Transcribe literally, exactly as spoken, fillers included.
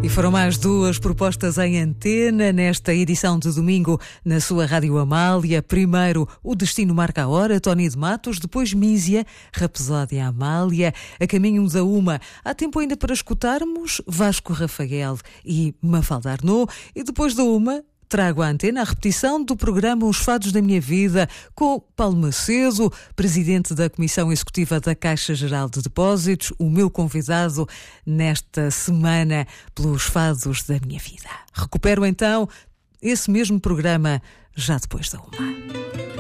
E foram mais duas propostas em antena nesta edição de domingo na sua Rádio Amália. Primeiro, O Destino Marca a Hora, Tony de Matos. Depois, Mísia, Rapsódia Amália. A caminho da uma, há tempo ainda para escutarmos Vasco Rafael e Mafalda Arnaud. E depois da uma, trago à antena a repetição do programa Os Fados da Minha Vida com Paulo Macedo, presidente da Comissão Executiva da Caixa Geral de Depósitos, o meu convidado nesta semana pelos Fados da Minha Vida. Recupero então esse mesmo programa já depois da uma.